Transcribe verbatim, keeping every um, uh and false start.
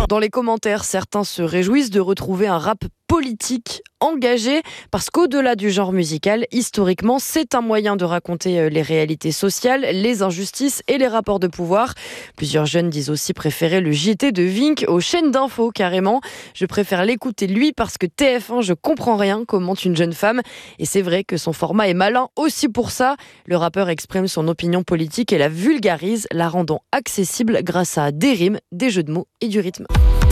Dans les commentaires, certains se réjouissent de retrouver un rap politique engagé parce qu'au-delà du genre musical, historiquement, c'est un moyen de raconter les réalités sociales, les injustices et les rapports de pouvoir. Plusieurs jeunes disent aussi préférer le J T de Vink aux chaînes d'infos carrément. Je préfère l'écouter lui parce que T F un, je comprends rien, commente une jeune femme. Et c'est vrai que son format est malin aussi pour ça. Le rappeur exprime son opinion politique et la vulgarise, la rendant accessible grâce à des rimes, des jeux de mots et du rythme.